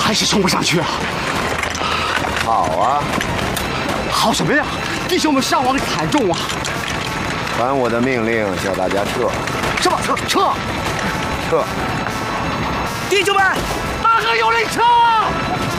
还是冲不上去啊！ 好啊， 好什么呀？弟兄们伤亡惨重啊！ 传我的命令，叫大家撤。 是吧？撤！ 撤！ 弟兄们， 马上有人撤！